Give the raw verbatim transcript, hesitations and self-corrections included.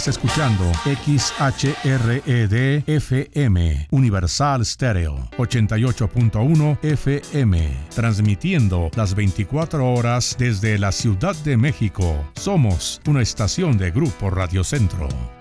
Escuchando X H R E D F M, Universal Stereo, ochenta y ocho punto uno F M, transmitiendo las veinticuatro horas desde la Ciudad de México. Somos una estación de Grupo Radio Centro.